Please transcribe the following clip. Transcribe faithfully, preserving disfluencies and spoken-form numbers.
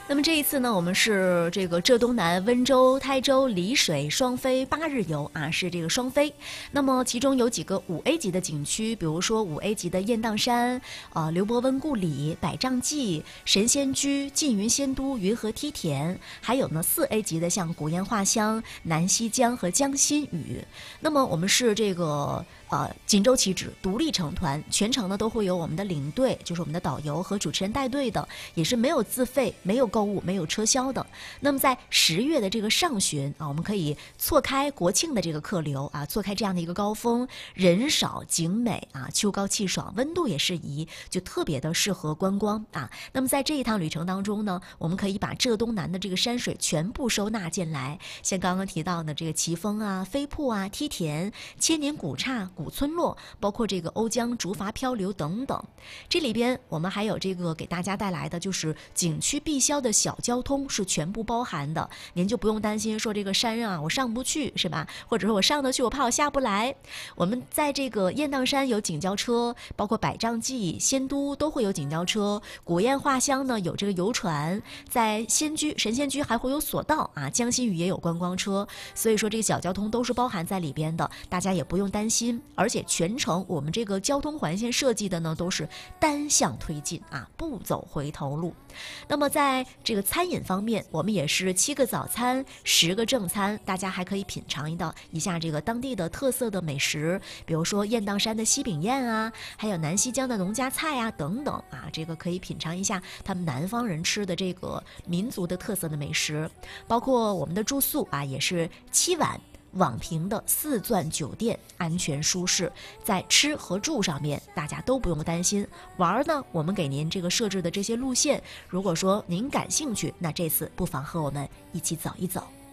那么这一次呢，我们是这个浙东南、温州、台州、丽水双飞八日游啊，是这个双飞。那么其中有几个五 A 级的景区，比如说五 A 级的雁荡山、啊、呃、刘伯温故里、百丈记、神仙居、缙云仙都、云和梯田，还有呢四 A 级的像古堰画乡、南溪江和江心屿。那么我们是这个。呃，锦州起止，独立成团，全程呢都会有我们的领队，就是我们的导游和主持人带队的，也是没有自费、没有购物、没有车销的。那么在十月的这个上旬啊，我们可以错开国庆的这个客流啊，错开这样的一个高峰，人少景美啊，秋高气爽，温度也适宜，就特别的适合观光啊。那么在这一趟旅程当中呢，我们可以把浙东南的这个山水全部收纳进来，像刚刚提到的这个奇峰啊、飞瀑啊、梯田、千年古刹。古村落，包括这个瓯江竹筏漂流等等，这里边我们还有这个给大家带来的就是景区必销的小交通是全部包含的，您就不用担心说这个山啊我上不去是吧？或者说我上得去我怕我下不来。我们在这个雁荡山有景交车，包括百丈记、仙都都会有景交车，古堰画乡呢有这个游船，在仙居、神仙居还会有索道啊，江心屿也有观光车，所以说这个小交通都是包含在里边的，大家也不用担心。而且全程我们这个交通环线设计的呢都是单向推进啊，不走回头路。那么在这个餐饮方面，我们也是七个早餐十个正餐，大家还可以品尝一道一下这个当地的特色的美食，比如说雁荡山的西饼宴啊，还有南溪江的农家菜啊等等啊，这个可以品尝一下他们南方人吃的这个民族的特色的美食。包括我们的住宿啊，也是七晚网评的四钻酒店，安全舒适，在吃和住上面大家都不用担心。玩呢，我们给您这个设置的这些路线，如果说您感兴趣，那这次不妨和我们一起走一走。